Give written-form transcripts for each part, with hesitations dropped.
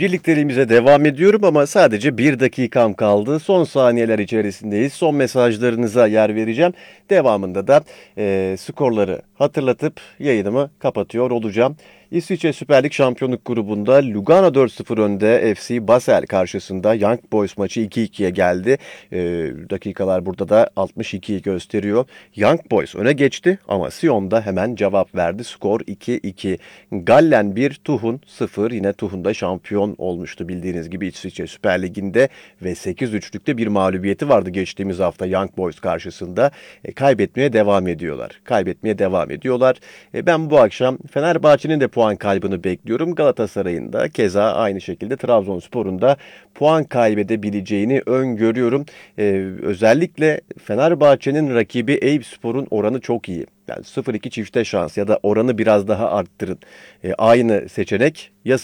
Birlikteliğimize devam ediyorum ama sadece 1 dakikam kaldı. Son saniyeler içerisindeyiz. Son mesajlarınıza yer vereceğim. Devamında da skorları hatırlatıp yayınımı kapatıyor olacağım. İsviçre Süper Lig Şampiyonluk Grubu'nda Lugano 4-0 önde FC Basel karşısında Young Boys maçı 2-2'ye geldi. Dakikalar burada da 62'yi gösteriyor. Young Boys öne geçti ama Sion da hemen cevap verdi. Skor 2-2. Gallen 1, Tuhun 0. Yine Tuhun'da şampiyon olmuştu bildiğiniz gibi İsviçre Süper Ligi'nde ve 8-3'lükte bir mağlubiyeti vardı geçtiğimiz hafta Young Boys karşısında. Kaybetmeye devam ediyorlar. Ben bu akşam Fenerbahçe'nin de puan kaybını bekliyorum. Galatasaray'ın da keza aynı şekilde Trabzonspor'un da puan kaybedebileceğini öngörüyorum. Özellikle Fenerbahçe'nin rakibi Eyüpspor'un oranı çok iyi. Yani 0-2 çifte şans ya da oranı biraz daha arttırın. Aynı seçenek ya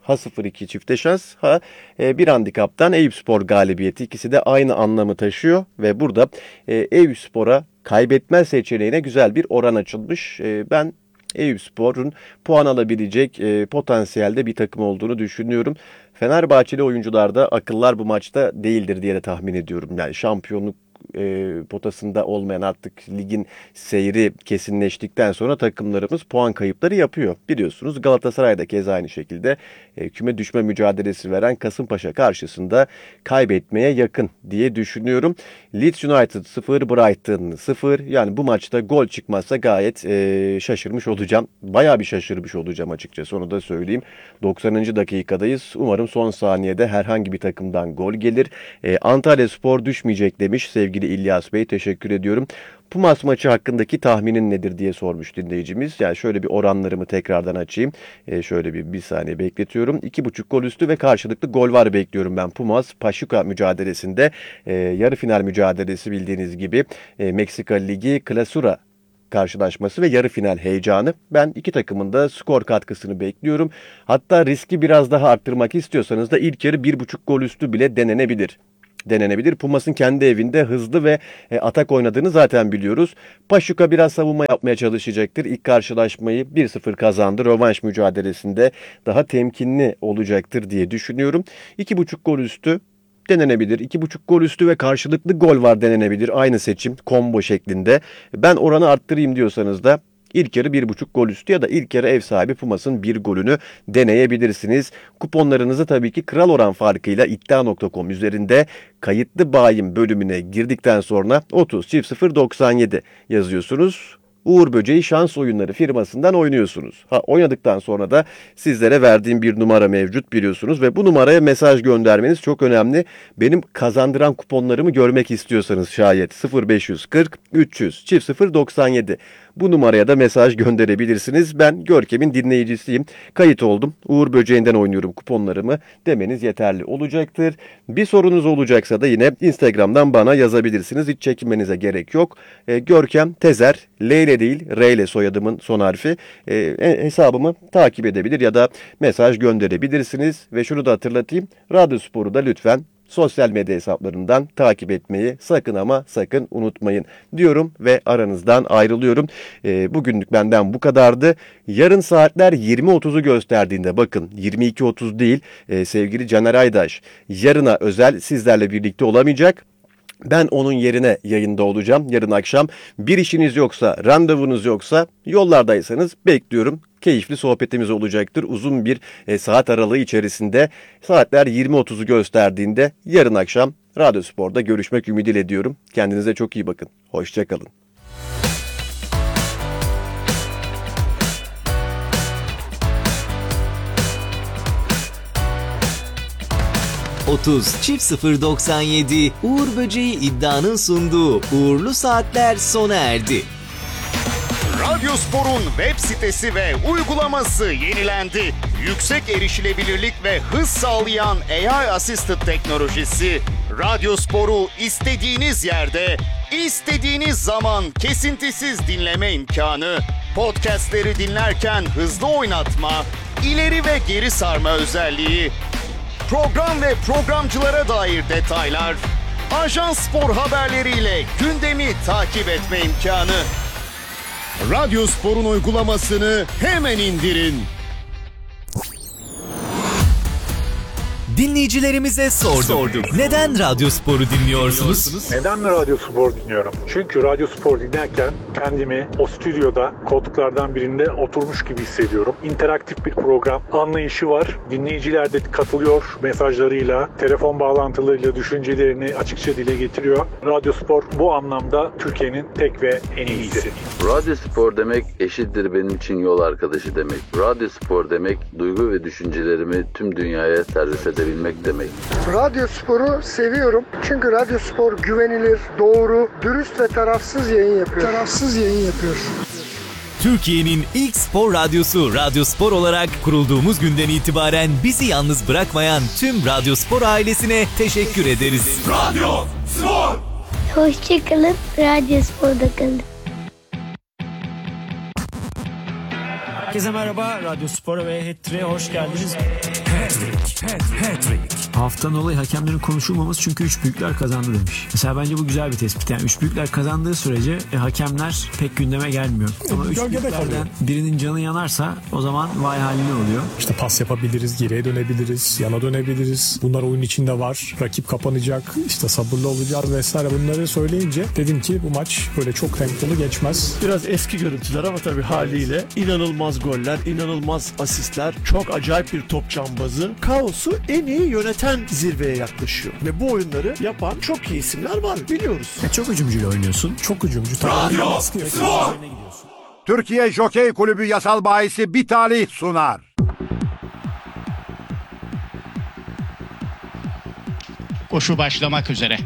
0-2 çifte şans bir handikaptan Eyüpspor galibiyeti. İkisi de aynı anlamı taşıyor ve burada Eyüpspor'a kaybetme seçeneğine güzel bir oran açılmış. Ben Eyüpspor'un puan alabilecek potansiyelde bir takım olduğunu düşünüyorum. Fenerbahçeli oyuncularda akıllar bu maçta değildir diye de tahmin ediyorum. Yani şampiyonluk potasında olmayan artık ligin seyri kesinleştikten sonra takımlarımız puan kayıpları yapıyor. Biliyorsunuz Galatasaray'da keza aynı şekilde küme düşme mücadelesi veren Kasımpaşa karşısında kaybetmeye yakın diye düşünüyorum. Leeds United 0, Brighton 0. Yani bu maçta gol çıkmazsa gayet şaşırmış olacağım. Bayağı bir şaşırmış olacağım açıkçası, onu da söyleyeyim. 90. dakikadayız. Umarım son saniyede herhangi bir takımdan gol gelir. Antalyaspor düşmeyecek demiş sevgili İlyas Bey, teşekkür ediyorum. Pumas maçı hakkındaki tahminin nedir diye sormuş dinleyicimiz. Yani şöyle bir oranlarımı tekrardan açayım. Şöyle bir saniye bekletiyorum. 2.5 gol üstü ve karşılıklı gol var bekliyorum ben. Pumas Pachuca mücadelesinde yarı final mücadelesi bildiğiniz gibi Meksika Ligi Clausura karşılaşması ve yarı final heyecanı. Ben iki takımın da skor katkısını bekliyorum. Hatta riski biraz daha arttırmak istiyorsanız da ilk yarı 1.5 gol üstü bile denenebilir. Pumas'ın kendi evinde hızlı ve atak oynadığını zaten biliyoruz. Pachuca biraz savunma yapmaya çalışacaktır. İlk karşılaşmayı 1-0 kazandı. Rövanş mücadelesinde daha temkinli olacaktır diye düşünüyorum. 2.5 gol üstü denenebilir. 2.5 gol üstü ve karşılıklı gol var denenebilir. Aynı seçim combo şeklinde. Ben oranı arttırayım diyorsanız da İlk yarı 1.5 gol üstü ya da ilk yarı ev sahibi Pumas'ın bir golünü deneyebilirsiniz. Kuponlarınızı tabii ki Kral Oran farkıyla iddia.com üzerinde kayıtlı bayim bölümüne girdikten sonra 30 çift 0 97 yazıyorsunuz. Uğur Böceği Şans Oyunları firmasından oynuyorsunuz. Oynadıktan sonra da sizlere verdiğim bir numara mevcut biliyorsunuz ve bu numaraya mesaj göndermeniz çok önemli. Benim kazandıran kuponlarımı görmek istiyorsanız şayet 0540 300 çift 0 97 bu numaraya da mesaj gönderebilirsiniz. Ben Görkem'in dinleyicisiyim. Kayıt oldum. Uğur Böceği'nden oynuyorum kuponlarımı demeniz yeterli olacaktır. Bir sorunuz olacaksa da yine Instagram'dan bana yazabilirsiniz. Hiç çekinmenize gerek yok. Görkem Tezer, L ile değil R ile soyadımın son harfi. Hesabımı takip edebilir ya da mesaj gönderebilirsiniz. Ve şunu da hatırlatayım. Radyospor'u da lütfen sosyal medya hesaplarından takip etmeyi sakın ama sakın unutmayın diyorum ve aranızdan ayrılıyorum. Bugünlük benden bu kadardı. Yarın saatler 20.30'u gösterdiğinde, bakın 22.30 değil, sevgili Caner Aydaş yarına özel sizlerle birlikte olamayacak. Ben onun yerine yayında olacağım yarın akşam. Bir işiniz yoksa, randevunuz yoksa, yollardaysanız bekliyorum. Keyifli sohbetimiz olacaktır. Uzun bir saat aralığı içerisinde saatler 20.30'u gösterdiğinde yarın akşam Radyospor'da görüşmek ümidiyle diyorum. Kendinize çok iyi bakın. Hoşça kalın. .97 Uğur Böceği iddianın sunduğu Uğurlu Saatler sona erdi. Radyospor'un web sitesi ve uygulaması yenilendi. Yüksek erişilebilirlik ve hız sağlayan AI Assisted teknolojisi Radyospor'u istediğiniz yerde, istediğiniz zaman kesintisiz dinleme imkanı, podcastleri dinlerken hızlı oynatma, ileri ve geri sarma özelliği, program ve programcılara dair detaylar, Ajans Spor haberleriyle gündemi takip etme imkanı. Radyospor'un uygulamasını hemen indirin. Dinleyicilerimize sorduk. Neden Radyo Spor'u dinliyorsunuz? Neden mi Radyo Spor dinliyorum? Çünkü Radyo Spor dinlerken kendimi o stüdyoda koltuklardan birinde oturmuş gibi hissediyorum. İnteraktif bir program, anlayışı var. Dinleyiciler de katılıyor mesajlarıyla, telefon bağlantılarıyla düşüncelerini açıkça dile getiriyor. Radyo Spor bu anlamda Türkiye'nin tek ve en iyisi. Radyo Spor demek eşittir benim için yol arkadaşı demek. Radyo Spor demek duygu ve düşüncelerimi tüm dünyaya servis edebilmek demek. Radyo Spor'u seviyorum. Çünkü Radyo Spor güvenilir, doğru, dürüst ve tarafsız yayın yapıyor. Türkiye'nin ilk spor radyosu Radyo Spor olarak kurulduğumuz günden itibaren bizi yalnız bırakmayan tüm Radyo Spor ailesine teşekkür ederiz. Hoşçakalın, Radyo Spor'da kalın. Herkese merhaba, Radyo Spor'a ve Hat-Trick'e hoş geldiniz. Haftanın olayı hakemlerin konuşulmaması çünkü üç büyükler kazandı demiş. Mesela bence bu güzel bir tespit. Yani üç büyükler kazandığı sürece hakemler pek gündeme gelmiyor. Ama üç büyüklerden birinin canı yanarsa o zaman vay haline oluyor. İşte pas yapabiliriz, geriye dönebiliriz, yana dönebiliriz. Bunlar oyun içinde var. Rakip kapanacak, işte sabırlı olacağız vesaire. Bunları söyleyince dedim ki bu maç böyle çok tempolu geçmez. Biraz eski görüntüler ama tabii haliyle inanılmaz goller, inanılmaz asistler, çok acayip bir top cambazı. Kaosu en iyi yöneten zirveye yaklaşıyor. Ve bu oyunları yapan çok iyi isimler var, biliyoruz. Çok hücumcuyla oynuyorsun. Çok hücumcu. Radyo Türkiye Jokey Kulübü yasal bahisi bir talih sunar. Koşu başlamak üzere.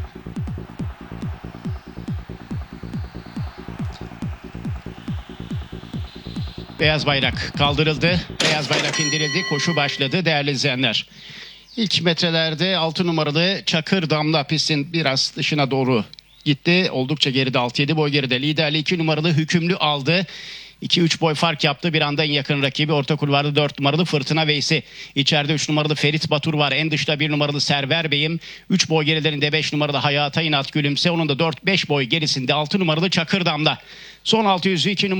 Beyaz bayrak kaldırıldı. Beyaz bayrak indirildi. Koşu başladı değerli izleyenler. İlk metrelerde 6 numaralı Çakır Damla pistin biraz dışına doğru gitti. Oldukça geride, 6-7 boy geride. Liderliği 2 numaralı Hükümlü aldı. 2-3 boy fark yaptı. Bir anda en yakın rakibi orta kulvarda 4 numaralı Fırtına Veysi. İçeride 3 numaralı Ferit Batur var. En dışta 1 numaralı Server Bey'im. 3 boy gerilerinde 5 numaralı Hayata İnat Gülümse. Onun da 4-5 boy gerisinde 6 numaralı Çakır Damla. Son 600'ü 2 numaralı